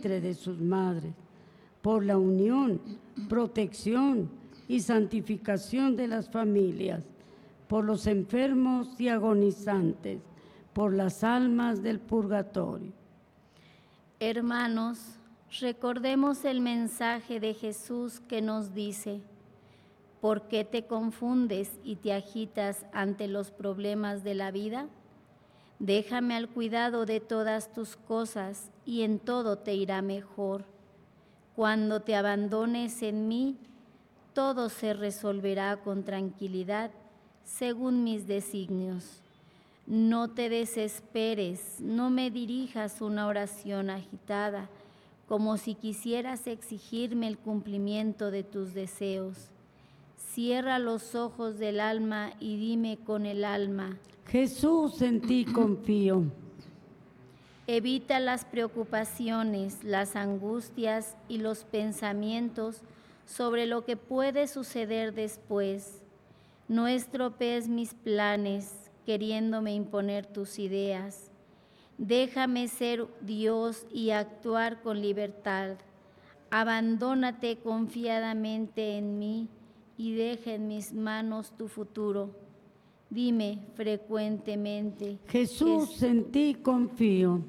vientre de sus madres, por la unión, protección y santificación de las familias, por los enfermos y agonizantes, por las almas del purgatorio. Hermanos, recordemos el mensaje de Jesús que nos dice: ¿por qué te confundes y te agitas ante los problemas de la vida? Déjame al cuidado de todas tus cosas y en todo te irá mejor. Cuando te abandones en mí, todo se resolverá con tranquilidad según mis designios. No te desesperes, no me dirijas una oración agitada, como si quisieras exigirme el cumplimiento de tus deseos. Cierra los ojos del alma y dime con el alma: Jesús, en ti confío. Evita las preocupaciones, las angustias y los pensamientos sobre lo que puede suceder después. No estropees mis planes queriéndome imponer tus ideas. Déjame ser Dios y actuar con libertad. Abandónate confiadamente en mí y deja en mis manos tu futuro. Dime frecuentemente: Jesús, en ti confío.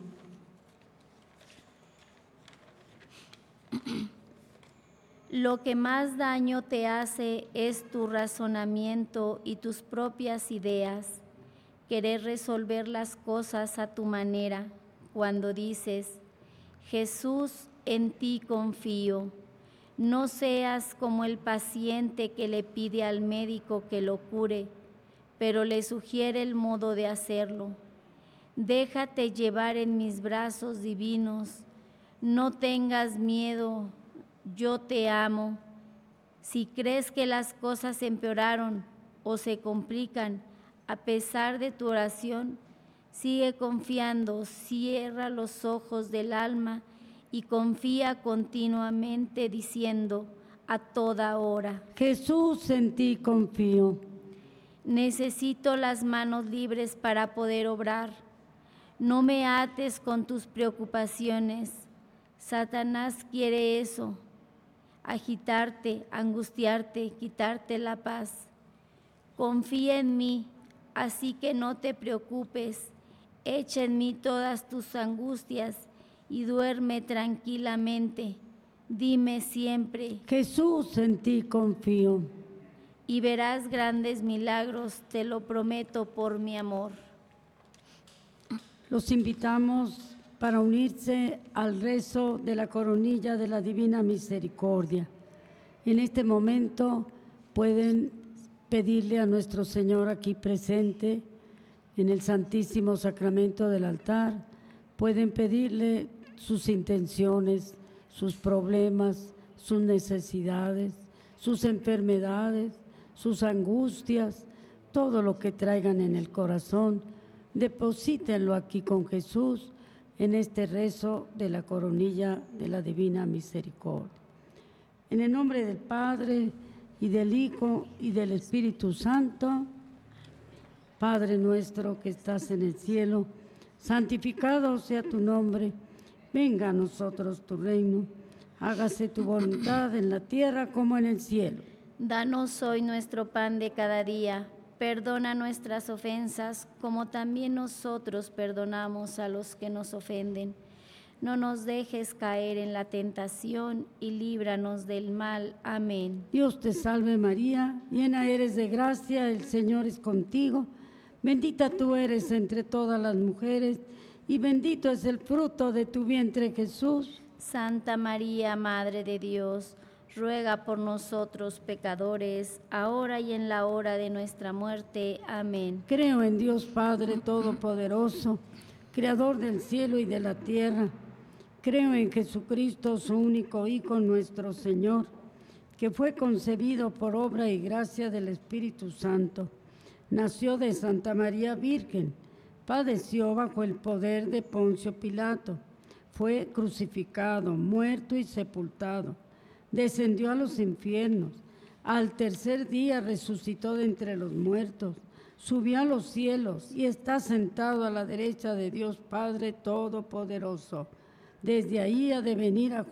Lo que más daño te hace es tu razonamiento y tus propias ideas. Querer resolver las cosas a tu manera. Cuando dices: Jesús, en ti confío. No seas como el paciente que le pide al médico que lo cure, pero le sugiere el modo de hacerlo. Déjate llevar en mis brazos divinos. No tengas miedo. Yo te amo. Si crees que las cosas empeoraron o se complican a pesar de tu oración, sigue confiando, cierra los ojos del alma y confía continuamente diciendo a toda hora: Jesús, en ti confío. Necesito las manos libres para poder obrar. No me ates con tus preocupaciones. Satanás quiere eso: agitarte, angustiarte, quitarte la paz. Confía en mí, así que no te preocupes. Echa en mí todas tus angustias y duerme tranquilamente. Dime siempre: Jesús, en ti confío. Y verás grandes milagros, te lo prometo por mi amor. Los invitamos para unirse al rezo de la coronilla de la Divina Misericordia. En este momento pueden pedirle a nuestro Señor aquí presente, en el Santísimo Sacramento del altar, pueden pedirle sus intenciones, sus problemas, sus necesidades, sus enfermedades, sus angustias, todo lo que traigan en el corazón. Deposítenlo aquí con Jesús en este rezo de la coronilla de la Divina Misericordia. En el nombre del Padre, y del Hijo, y del Espíritu Santo. Padre nuestro que estás en el cielo, santificado sea tu nombre. Venga a nosotros tu reino. Hágase tu voluntad en la tierra como en el cielo. Danos hoy nuestro pan de cada día. Perdona nuestras ofensas, como también nosotros perdonamos a los que nos ofenden. No nos dejes caer en la tentación y líbranos del mal. Amén. Dios te salve María, llena eres de gracia, el Señor es contigo. Bendita tú eres entre todas las mujeres, y bendito es el fruto de tu vientre, Jesús. Santa María, Madre de Dios, ruega por nosotros pecadores, ahora y en la hora de nuestra muerte. Amén. Creo en Dios Padre Todopoderoso, Creador del cielo y de la tierra. Creo en Jesucristo, su único Hijo, nuestro Señor, que fue concebido por obra y gracia del Espíritu Santo. Nació de Santa María Virgen, padeció bajo el poder de Poncio Pilato, fue crucificado, muerto y sepultado. Descendió a los infiernos, al tercer día resucitó de entre los muertos, subió a los cielos y está sentado a la derecha de Dios Padre Todopoderoso. Desde ahí ha de venir a